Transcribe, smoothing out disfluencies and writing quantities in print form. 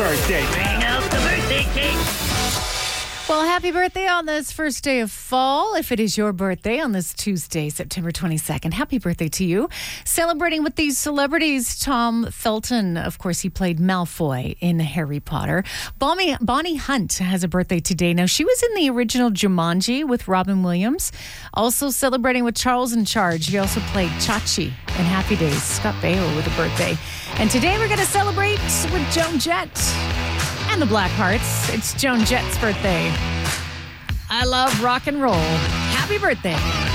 birthday. Bring out the birthday cake. Well, happy birthday on this first day of fall. If it is your birthday on this Tuesday, September 22nd, happy birthday to you. Celebrating with these celebrities, Tom Felton, of course, he played Malfoy in Harry Potter. Bonnie Hunt has a birthday today. Now, she was in the original Jumanji with Robin Williams. Also celebrating with Charles in Charge. He also played Chachi in Happy Days. Scott Baio with a birthday. And today we're going to celebrate with Joan Jett and the Blackhearts. It's Joan Jett's birthday. I love rock and roll. Happy birthday.